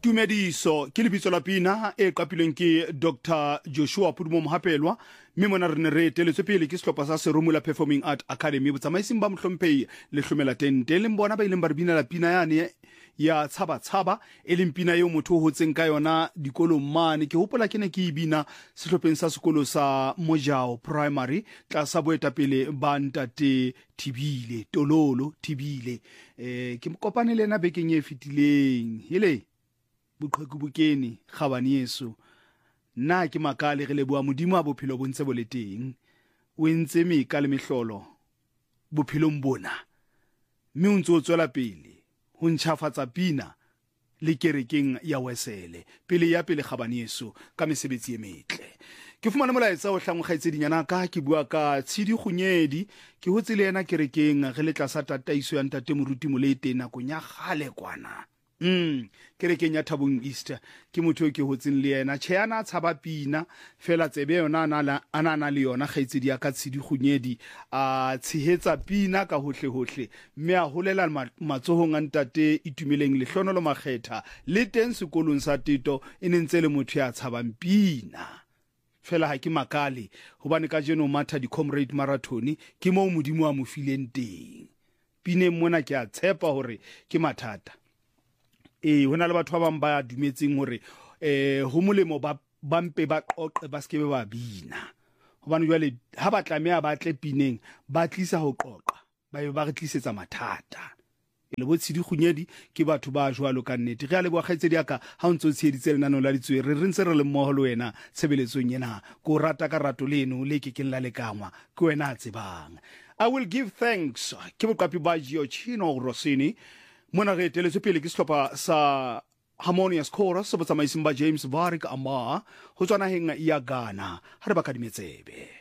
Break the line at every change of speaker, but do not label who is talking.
Tumediso ke lebitso la pina e qapilweng ke Dr. Joshua Pudumo Mohapelwa mme mona re ne re eteletswe pele ke sehlopha sa Serumula Performing Art Academy botsamaising ba mohlomphei le hlomela tente le mbona ba ileng ba re bina la pina yane ya tshaba tshaba e leng pina eo motho o hotseng ka yona dikolong mane ke hopola ke ne ke bina sehlopheng sa sekolo sa Mojao Primary tlasa boetapele ba ntate Thibile Tololo Thibile ke mokopane le ena bekeng e fetileng hele boqheku bokene kgabane yeso nna ke makale re leboa modimo a bophelo bontse bo le teng o entse meka le mehlolo bophelong bona mme o ntse o tswela pele ho ntjhafatsa pina le kerekeng ya Wesele pele ya pele kgabane yeso ka mesebetsi e metle ke fumana molaetsa o hlangwaitse dinyana ka ke bua ka Tshidi Khunyedi ke hotse le yena kerekeng re le tlasa tataiso ya ntate moruti molete nakong ya gale kwana kerekeng ya Thabong East ke motho ke hotseng le yena tsheyana tshaba pina fela tsebe yona ana le yona kgaitsedi ya ka Tshidi Khunyedi a tshehetsa pina ka hohle hohle mme a holela matsohong a ntate Itumeleng Lehlono Makgetha le teng sekolong sa Tito e nentse le motho ya tshabang pina fela ha ke makale hobane ka jeno matha di comrade marathon ke mo modimo a mo fileng teng pine mona ke a tshepa hore ke mathata hona le batho ba bang ba dumetseng hore ho molemo ba mpe ba qoqe ba skebe ba bina hobane jwale ha ba tlameha ba tle pineng ba tlisa ho qoqa ba re tlisetsa mathata le bo Tshidi Khunyedi ke batho ba jwalo ka nnete re a le boakgaitsedi aka ha o ntse o tsheditse lenano la ditswere re ntse re le mmoho le wena tshebeletsong yena go rata ka rato leno le ke la lekangwa ke wena a tsebang. I will give thanks ke boqapi ba Giochino Rossini mona re eteletswe pele ke sehlopha sa Harmonious Chorus sa botsamaising ba James Varik Ama ho tswa naheng ya Ghana ha re ba kadimetsebe.